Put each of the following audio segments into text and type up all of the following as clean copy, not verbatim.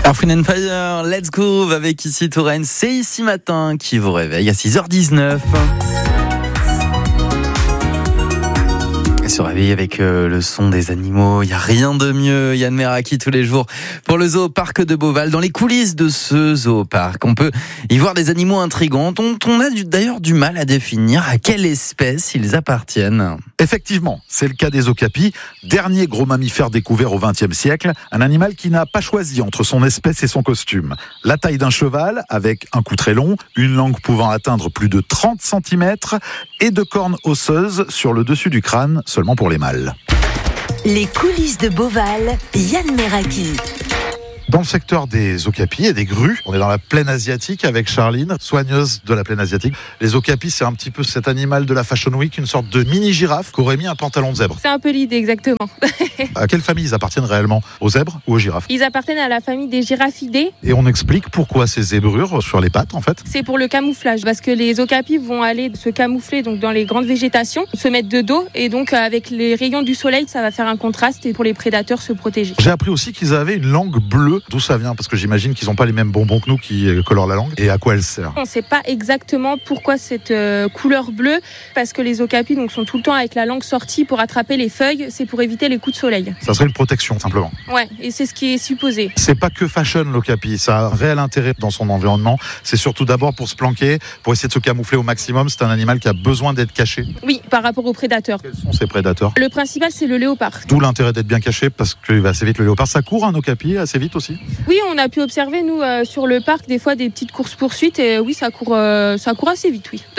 Earth, Wind & Fire, Let's Groove avec ici Touraine. C'est ici matin qui vous réveille à 6h19. Se réveiller avec le son des animaux, il n'y a rien de mieux. Yann Meraki tous les jours pour le zooparc de Beauval. Dans les coulisses de ce zooparc, on peut y voir des animaux intrigants dont on a d'ailleurs du mal à définir à quelle espèce ils appartiennent. Effectivement, c'est le cas des okapis, dernier gros mammifère découvert au XXe siècle, un animal qui n'a pas choisi entre son espèce et son costume. La taille d'un cheval, avec un cou très long, une langue pouvant atteindre plus de 30 cm et de cornes osseuses sur le dessus du crâne, seulement pour les mâles. Les coulisses de Beauval, Yann Meraki. Dans le secteur des okapis et des grues, on est dans la plaine asiatique avec Charline, soigneuse de la plaine asiatique. Les okapis, c'est un petit peu cet animal de la Fashion Week, une sorte de mini-girafe qui aurait mis un pantalon de zèbre. C'est un peu l'idée, exactement. À quelle famille ils appartiennent réellement? Aux zèbres ou aux girafes? Ils appartiennent à la famille des girafidés. Et on explique pourquoi ces zébrures sur les pattes, en fait? C'est pour le camouflage, parce que les okapis vont aller se camoufler donc dans les grandes végétations, se mettre de dos, et donc avec les rayons du soleil, ça va faire un contraste et pour les prédateurs se protéger. J'ai appris aussi qu'ils avaient une langue bleue. D'où ça vient? Parce que j'imagine qu'ils n'ont pas les mêmes bonbons que nous qui colorent la langue. Et à quoi elle sert? On ne sait pas exactement pourquoi cette couleur bleue, parce que les okapis donc, sont tout le temps avec la langue sortie pour attraper les feuilles, c'est pour éviter les coups de soleil. Ça serait une protection, simplement. Ouais, et c'est ce qui est supposé. C'est pas que fashion, l'okapi. Ça a un réel intérêt dans son environnement. C'est surtout d'abord pour se planquer, pour essayer de se camoufler au maximum. C'est un animal qui a besoin d'être caché. Oui, par rapport aux prédateurs. Quels sont ces prédateurs? Le principal, c'est le léopard. D'où l'intérêt d'être bien caché, parce qu'il va assez vite, le léopard. Ça court, un okapi, assez vite aussi? Oui, on a pu observer, nous, sur le parc, des fois, des petites courses-poursuites. Et oui, ça court assez vite, oui.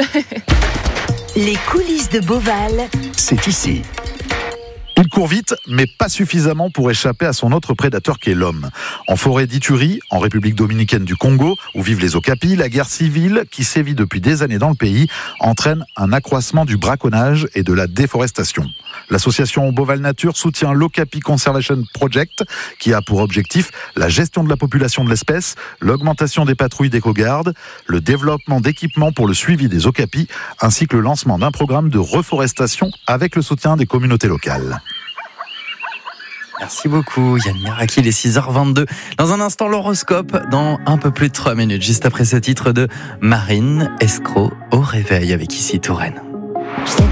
Les coulisses de Beauval, c'est ici. Il court vite, mais pas suffisamment pour échapper à son autre prédateur qui est l'homme. En forêt d'Ituri, en République dominicaine du Congo, où vivent les okapis, la guerre civile, qui sévit depuis des années dans le pays, entraîne un accroissement du braconnage et de la déforestation. L'association Beauval Nature soutient l'Okapi Conservation Project, qui a pour objectif la gestion de la population de l'espèce, l'augmentation des patrouilles d'éco-garde, le développement d'équipements pour le suivi des okapis, ainsi que le lancement d'un programme de reforestation avec le soutien des communautés locales. Merci beaucoup Yann Meraki, il est 6h22. Dans un instant, l'horoscope dans un peu plus de 3 minutes, juste après ce titre de Marine Escroc au réveil avec ici Touraine.